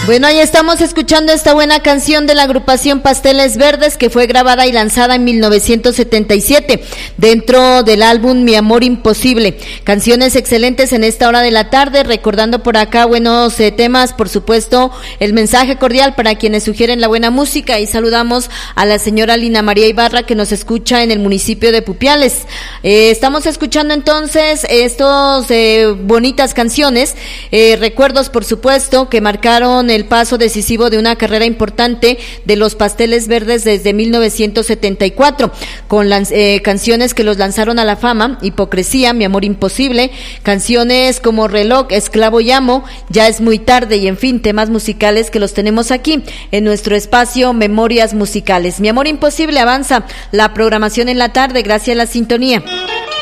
Bueno, ahí estamos escuchando esta buena canción de la agrupación Pasteles Verdes, que fue grabada y lanzada en 1977 dentro del álbum Mi Amor Imposible. Canciones excelentes en esta hora de la tarde, recordando por acá buenos temas, por supuesto, el mensaje cordial para quienes sugieren la buena música, y saludamos a la señora Lina María Ibarra, que nos escucha en el municipio de Pupiales. Estamos escuchando entonces estos bonitas canciones, recuerdos, por supuesto, que marcaron el paso decisivo de una carrera importante de los Pasteles Verdes desde 1974, con canciones que los lanzaron a la fama: Hipocresía, Mi Amor Imposible, canciones como Reloj, Esclavo y Amo, Ya es muy tarde, y en fin, temas musicales que los tenemos aquí en nuestro espacio Memorias Musicales. Mi Amor Imposible avanza la programación en la tarde, gracias a la sintonía.